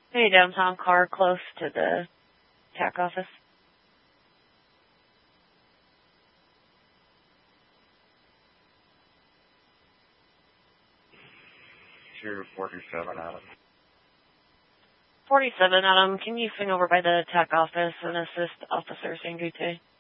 Hey, downtown car close to the TAC office. Sure, 47 Adam. 47, Adam, can you swing over by the TAC office and assist Officer Sangute?